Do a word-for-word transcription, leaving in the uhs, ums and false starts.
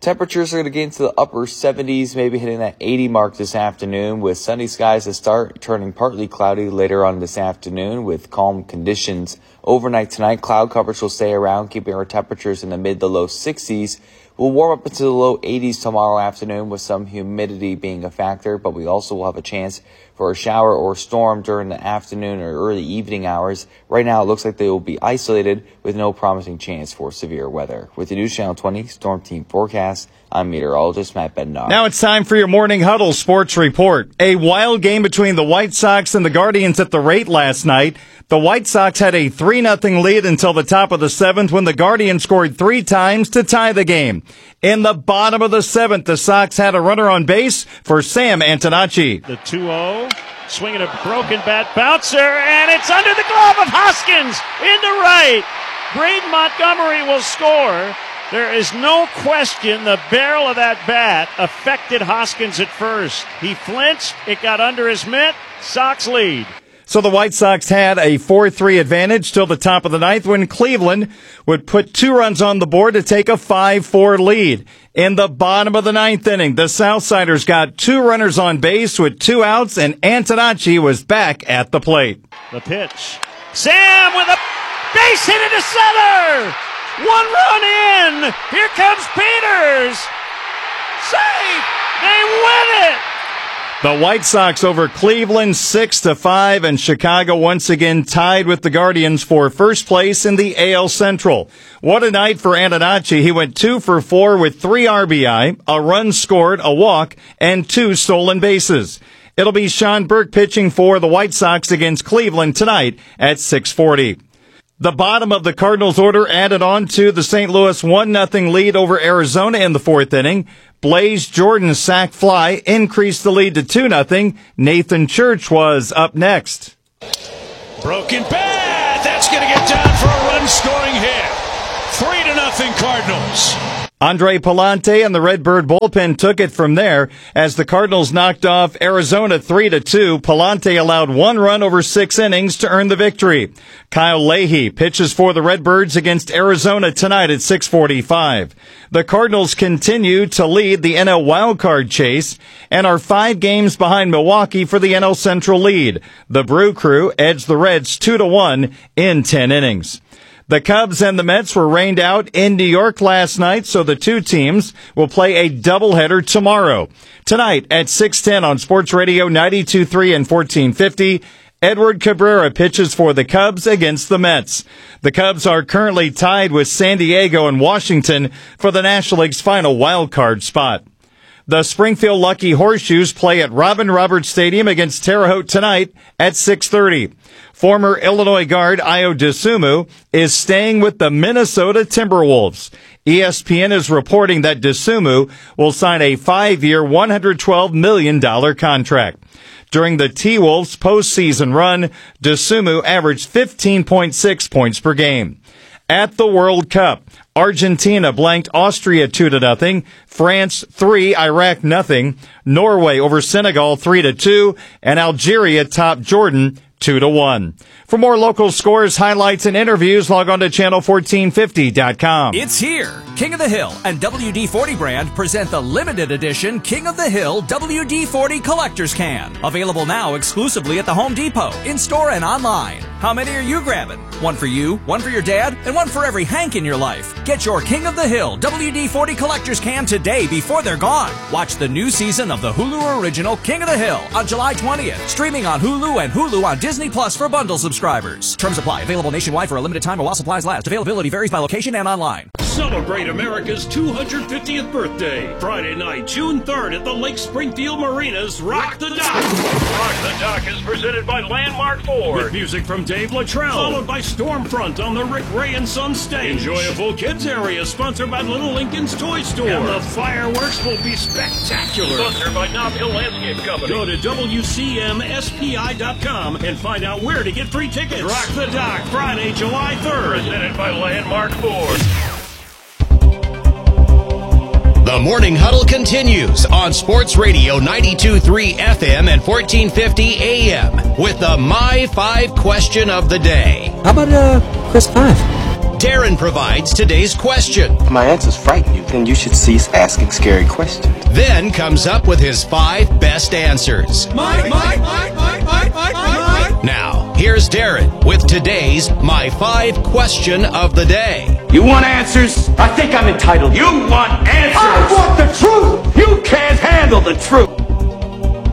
Temperatures are going to get into the upper seventies, maybe hitting that eighty mark this afternoon, with sunny skies to start, turning partly cloudy later on this afternoon with calm conditions. Overnight tonight, cloud coverage will stay around, keeping our temperatures in the mid to low sixties. We'll warm up into the low eighties tomorrow afternoon with some humidity being a factor, but we also will have a chance for a shower or storm during the afternoon or early evening hours. Right now, it looks like they will be isolated with no promising chance for severe weather. With the News Channel twenty Storm Team Forecast, I'm meteorologist Matt Bednar. Now it's time for your Morning Huddle Sports Report. A wild game between the White Sox and the Guardians at the rate last night. The White Sox had a three nothing lead until the top of the seventh when the Guardians scored three times to tie the game. In the bottom of the seventh, the Sox had a runner on base for Sam Antonacci. The two oh, swinging a broken bat bouncer, and it's under the glove of Hoskins into right. Braden Montgomery will score. There is no question the barrel of that bat affected Hoskins at first. He flinched, it got under his mitt, Sox lead. So the White Sox had a four three advantage till the top of the ninth when Cleveland would put two runs on the board to take a five four lead. In the bottom of the ninth inning, the Southsiders got two runners on base with two outs, and Antonacci was back at the plate. The pitch. Sam with a base hit into center! One run in! Here comes Peters! Safe! They win it! The White Sox over Cleveland six to five, and Chicago once again tied with the Guardians for first place in the A L Central. What a night for Antonacci. He went two for four with three R B I, a run scored, a walk, and two stolen bases. It'll be Sean Burke pitching for the White Sox against Cleveland tonight at six forty. The bottom of the Cardinals order added on to the Saint Louis one nothing lead over Arizona in the fourth inning. Blaze Jordan's sac fly increased the lead to two nothing. Nathan Church was up next. Broken bat! That's going to get down for a run-scoring hit. Three to nothing Cardinals. Andre Pallante and the Redbird bullpen took it from there as the Cardinals knocked off Arizona three to two. Pallante allowed one run over six innings to earn the victory. Kyle Leahy pitches for the Redbirds against Arizona tonight at six forty-five. The Cardinals continue to lead the N L wildcard chase and are five games behind Milwaukee for the N L Central lead. The Brew Crew edged the Reds two to one in ten innings. The Cubs and the Mets were rained out in New York last night, so the two teams will play a doubleheader tomorrow. Tonight at six ten on Sports Radio ninety-two point three and fourteen fifty, Edward Cabrera pitches for the Cubs against the Mets. The Cubs are currently tied with San Diego and Washington for the National League's final wild card spot. The Springfield Lucky Horseshoes play at Robin Roberts Stadium against Terre Haute tonight at six thirty. Former Illinois guard Ayo Dosunmu is staying with the Minnesota Timberwolves. E S P N is reporting that Dosunmu will sign a five-year, one hundred twelve million dollars contract. During the T-Wolves postseason run, Dosunmu averaged fifteen point six points per game. At the World Cup, Argentina blanked Austria two to nothing, France three, Iraq nothing, Norway over Senegal three to two, and Algeria topped Jordan two to one. For more local scores, highlights, and interviews, log on to channel fourteen fifty dot com. It's here. King of the Hill and W D forty brand present the limited edition King of the Hill W D forty Collector's Can. Available now exclusively at the Home Depot, in-store and online. How many are you grabbing? One for you, one for your dad, and one for every Hank in your life. Get your King of the Hill W D forty Collector's Can today before they're gone. Watch the new season of the Hulu original King of the Hill on July twentieth. Streaming on Hulu and Hulu on Disney Plus for bundle subscribers. Terms apply. Available nationwide for a limited time while supplies last. Availability varies by location and online. Celebrate America's two hundred fiftieth birthday. Friday night, June third at the Lake Springfield Marinas Rock the Dock. Rock the Dock is presented by Landmark Ford. With music from Dave Luttrell. Followed by Stormfront on the Rick Ray and Son stage. Enjoyable kids area sponsored by Little Lincoln's Toy Store. And the fireworks will be spectacular. Sponsored by Knob Hill Landscape Company. Go to W C M S P I dot com and find out where to get free tickets. Rock the Dock, Friday, July third. Presented by Landmark Ford. The Morning Huddle continues on Sports Radio ninety-two point three F M and fourteen fifty A M with the My Five question of the day. How about uh, Chris Five? Darren provides today's question. If my answers frighten you, then you should cease asking scary questions. Then comes up with his five best answers. Mike, Mike, Mike, Mike, Mike, Mike, Mike. Now, here's Darren with today's My Five Question of the Day. You want answers? I think I'm entitled. You want answers? I want the truth! You can't handle the truth!